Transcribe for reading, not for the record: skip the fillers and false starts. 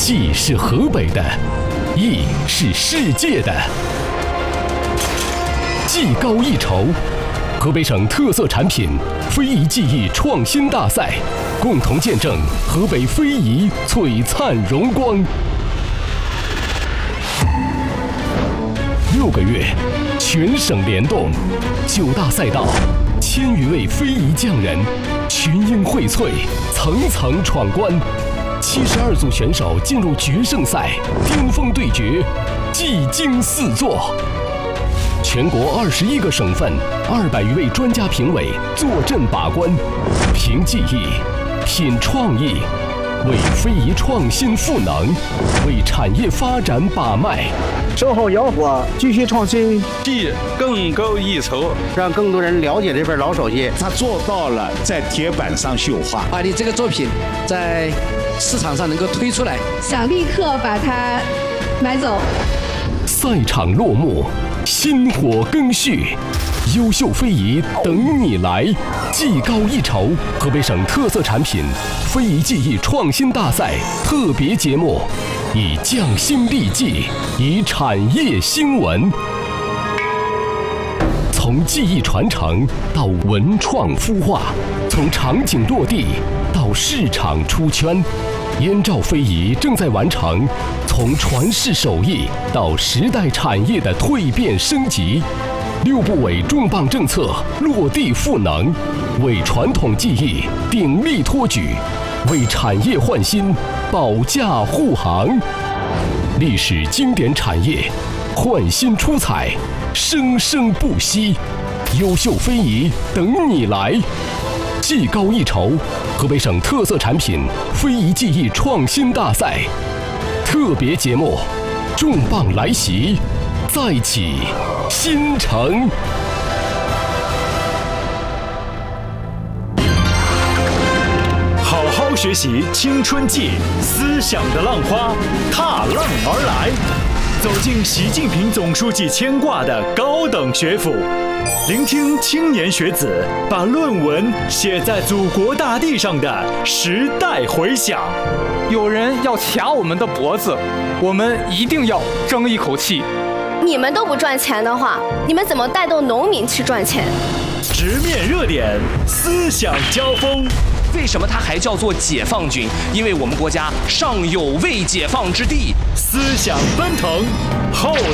冀是河北的，冀是世界的。技高一筹，河北省特色产品非遗技艺创新大赛，共同见证河北非遗璀璨荣光。6个月，全省联动，9大赛道，1000余位非遗匠人，群英荟萃，层层闯关。72组选手进入决胜赛，巅峰对决，技惊四座。全国21个省份200余位专家评委坐镇把关，凭技艺，品创意，为非遗创新赋能，为产业发展把脉。 收好吆喝，继续创新， 技更高一筹， 让更多人了解这份老手艺。 他做到了在铁板上绣花， 把你这个作品在市场上能够推出来， 想立刻把它买走。 赛场落幕，薪火更续，优秀非遗等你来。技高一筹，河北省特色产品非遗技艺创新大赛特别节目，以匠心立技，以产业兴文。从技艺传承到文创孵化，从场景落地到市场出圈，燕赵非遗正在完成从传世手艺到时代产业的蜕变升级。6部委重磅政策落地赋能，为传统技艺鼎力托举，为产业焕新保驾护航。历史经典产业焕新出彩，生生不息。优秀非遗等你来。技高一筹，河北省特色产品非遗技艺创新大赛特别节目，重磅来袭，再起新城。 好好学习青春季，思想的浪花踏浪而来，走进习近平总书记牵挂的高等学府，聆听青年学子把论文写在祖国大地上的时代回响。 有人要卡我们的脖子，我们一定要争一口气。 你们都不赚钱的话，你们怎么带动农民去赚钱？ 直面热点，思想交锋。 为什么它还叫做解放军？因为我们国家尚有未解放之地。 思想奔腾，后